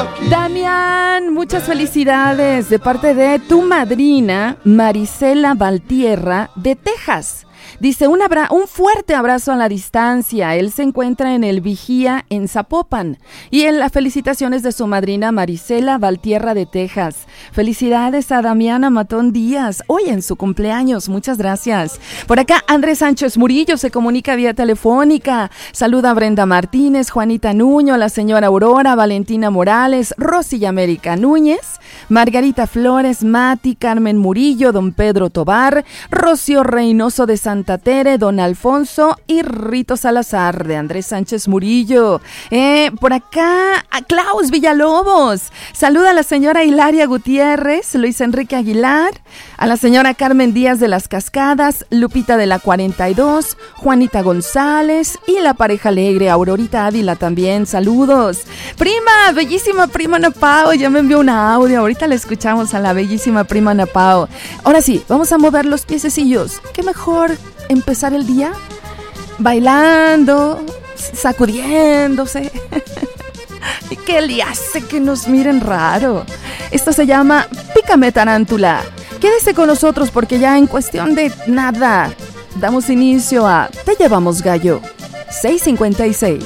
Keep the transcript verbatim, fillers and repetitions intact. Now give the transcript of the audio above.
Damián, muchas felicidades de parte de tu madrina Marisela Valtierra de Texas. Dice, un, abra- un fuerte abrazo a la distancia. Él se encuentra en el Vigía en Zapopan. Y en las felicitaciones de su madrina Marisela Valtierra de Texas. Felicidades a Damiana Matón Díaz, hoy en su cumpleaños. Muchas gracias. Por acá, Andrés Sánchez Murillo se comunica vía telefónica. Saluda a Brenda Martínez, Juanita Nuño, la señora Aurora, Valentina Morales, Rosy y América Núñez, Margarita Flores, Mati, Carmen Murillo, don Pedro Tobar, Rocío Reynoso de Santa Tere, don Alfonso y Rito Salazar de Andrés Sánchez Murillo. Eh, por acá, a Klaus Villalobos. Saluda a la señora Hilaria Gutiérrez, Luis Enrique Aguilar, a la señora Carmen Díaz de las Cascadas, Lupita de la cuarenta y dos, Juanita González y la pareja alegre, Aurorita Ávila también. Saludos. Prima, bellísima prima Ana Pao, ya me envió un audio. Ahorita la escuchamos a la bellísima prima Ana Pao. Ahora sí, vamos a mover los piececillos. ¿Qué mejor empezar el día bailando, sacudiéndose? ¿Y qué le hace que nos miren raro? Esto se llama Pícame Tarántula. Quédese con nosotros porque ya en cuestión de nada damos inicio a Te Llevamos Gallo. seis cincuenta y seis.